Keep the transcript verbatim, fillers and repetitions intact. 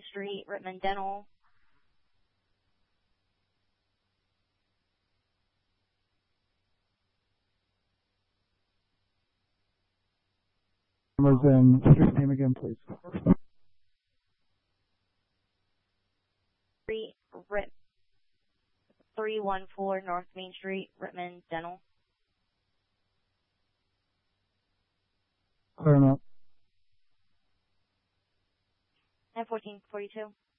Street, Rittman Dental. Numbers and street name again, please. Street, Rit, three one four North Main Street, Rittman Dental. Clear enough. And fourteen forty-two.